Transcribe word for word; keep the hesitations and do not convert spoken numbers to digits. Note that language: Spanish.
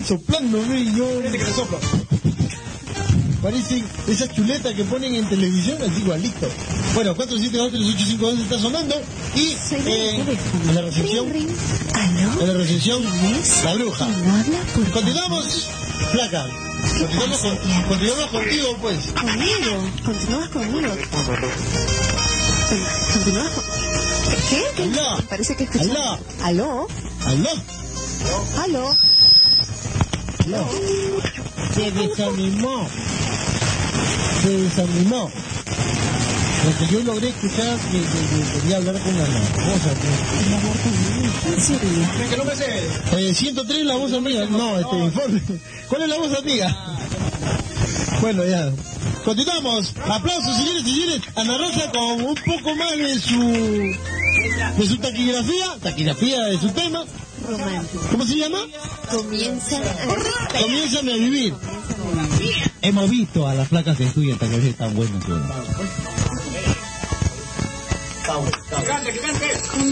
soplando, ¿no? Y yo... Fíjate que le soplo. Parecen esas chuletas que ponen en televisión, así igualito. Bueno, cuatro siete dos tres ocho cinco dos está sonando. Y eh, en la recepción, en la recepción, la bruja. Continuamos, flaca. Continuamos, con, continuamos contigo, pues. Conmigo, continúas conmigo. Continúas con... ¿Qué? ¿Qué? Aló. Parece que escuché. Aló. Aló. Aló. Aló. Aló. Se desanimó. Se desanimó. Porque yo logré escuchar que, que, que quería hablar con la voz amiga. ¿En serio? ¿Qué nombre es ese? Eh, ciento tres la voz amiga. No, este informe. ¿Cuál es la voz amiga? Bueno, ya. Continuamos. Aplausos, señores y señores. Ana Rosa con un poco más de su... de su taquigrafía. Taquigrafía de su tema. Romántico. ¿Cómo se llama? Comienzan a... Comiénzame a vivir. Hemos visto a las flacas que estudian taquigrafía tan buenas. Que cante, que cante.